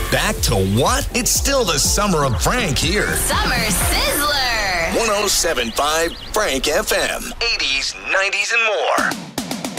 Back to what? It's still the summer of Frank here. Summer Sizzler. 107.5 Frank FM. 80s, 90s, and more.